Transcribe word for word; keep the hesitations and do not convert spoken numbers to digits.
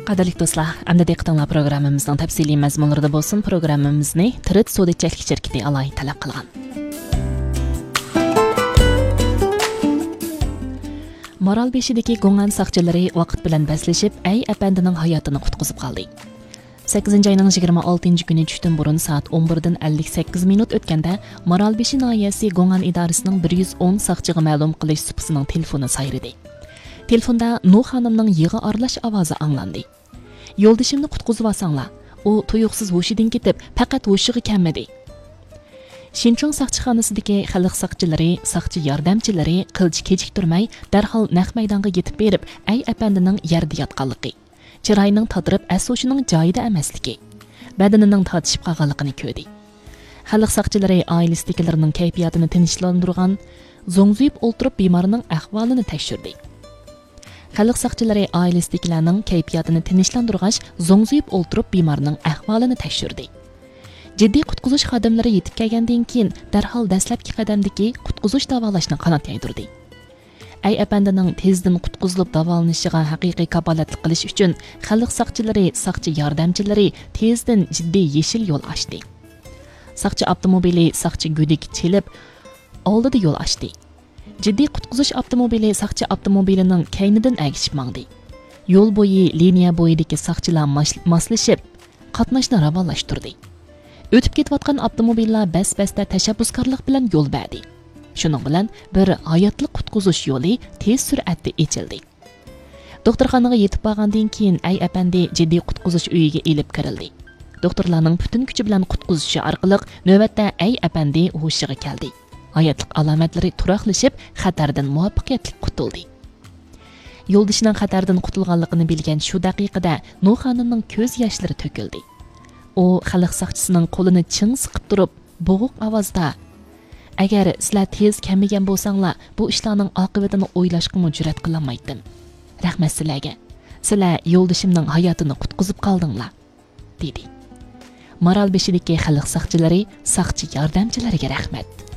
Qadrli do'stlar, endi diqqatinglar programmamizning tafsiliy mazmunlarida bo'lsin. Programmamizni Tirit Sodetchilik shirkati alay talab qilgan. Maralbeshidagi Go'ngan saqchilari vaqt bilan baslashib, Ay apandining hayotini qutqizib qoldi. sakkizinchi oyning yigirma oltinchi kuni tushdan burun soat o'n bir dan ellik sakkiz minut o'tganda Maralbeshi noyasi Go'ngan idorasining bir yuz o'n saqchiga ma'lum qilish supisining telefoni sayridi. Telefonda Nuh xonimning yig'i aralash ovozi anglandi. Yo'ldishimni qutqizib olsanglar, u tuyuqsiz hushidan ketib, faqat hushiga kelmadi. Shinchong saqchixonasidagi xalq saqchilari, saqchi yordamchilari qilch kechiktirmay darhol naq maydonga yetib berib, Ay apandining yerda yotganligi, chiroyining totirib asoshining joyida emasligi, badanining tortishib qolganligini ko'rdi. Xalq saqchilari oilasidagilarning kayfiyatini tinchlantirgan, zo'ngzuyib o'ltirib bemorning ahvolini tekshirdi. Xalq saqchilari oilasidagilarning kayfiyatini tinchlantirgach, zo'ngzuyib o'ltirib bemorning ahvolini tekshirdi. Jiddiy qutqizish xodimlari yetib kelgandan keyin darhol dastlabki qadamdagi qutqizish davolashni qanot yaydirdi. Ay apandining tezdan qutqizilib davolanishiga haqiqiy kapolatlik qilish uchun xalq saqchilari, saqchi yordamchilari tezdan jiddiy yeshil yo'l ochdi. Saqchi avtomobili saqchi gudik chelib oldida yo'l ochdi. Jiddiy qutqizish avtomobili saqchi avtomobilining kaynidan agishib mangdi. Yo'l bo'yi liniya bo'yidagi saqchilar moslashib, qatnashni ravonlashtirdi. O'tib ketayotgan avtomobillar bas-basda tashabbuskorlik bilan yo'l berdi. Shuning bilan bir hayotli qutqizish yo'li tez sur'atda ochildi. Doktorxonaga yetib borgandan keyin Ay apandi jiddiy qutqizish uyiga elib kirildi. Doktorlarning butun kuchi bilan qutqizishi orqali navbatda Ay apandi hushiga keldi. Hayotlik alomatlari turaqlashib, xatardan muvaffaqiyatli qutuldi. Yo'ldishining xatardan qutulganligini bilgan shu daqiqada Nuh xonimning ko'z yoshlari to'kildi. U xalq saqchisining qo'lini ching siqib turib, bo'g'iq ovozda: "Agar sizlar tez kelmagan bo'lsanglar, bu ishlarning oqibatini o'ylashga jur'at qilolmaydim. Rahmat sizlarga. Sizlar yo'ldishimning hayotini qutqizib qoldinglar", dedi. Maralbeshidagi xalq saqchilari, saqchi yordamchilariga rahmat.